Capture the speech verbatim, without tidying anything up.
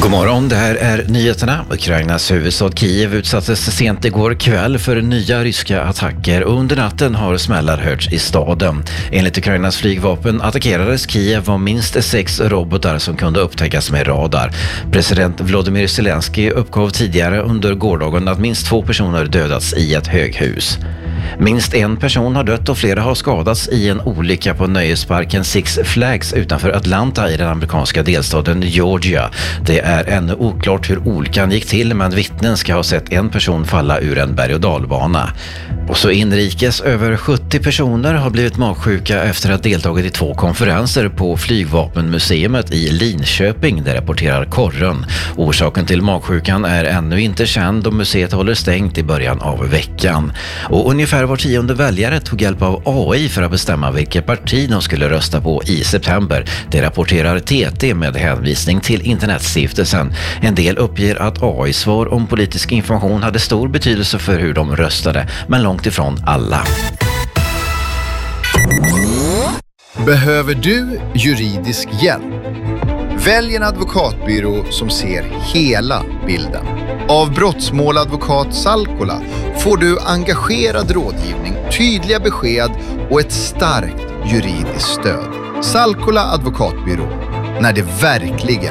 God morgon, det här är nyheterna. Ukrainas huvudstad Kiev utsattes sent igår kväll för nya ryska attacker och under natten har smällar hörts i staden. Enligt Ukrainas flygvapen attackerades Kiev av minst sex robotar som kunde upptäckas med radar. President Volodymyr Zelensky uppgav tidigare under gårdagen att minst två personer dödats i ett höghus. Minst en person har dött och flera har skadats i en olycka på nöjesparken Six Flags utanför Atlanta i den amerikanska delstaten Georgia. Det är ännu oklart hur olyckan gick till, men vittnen ska ha sett en person falla ur en berg- och dalbana. Och så inrikes, över sjuttio personer har blivit magsjuka efter att deltagit i två konferenser på Flygvapenmuseet i Linköping, det rapporterar Korren. Orsaken till magsjukan är ännu inte känd och museet håller stängt i början av veckan. Och ungefär var tionde väljare tog hjälp av A I för att bestämma vilket parti de skulle rösta på i september. Det rapporterar T T med hänvisning till Internetstiftelsen. En del uppger att A I-svar om politisk information hade stor betydelse för hur de röstade, men långt ifrån alla. Behöver du juridisk hjälp? Välj en advokatbyrå som ser hela bilden. Av brottsmåladvokat Salkola får du engagerad rådgivning, tydliga besked och ett starkt juridiskt stöd. Salkola advokatbyrå, när det verkligen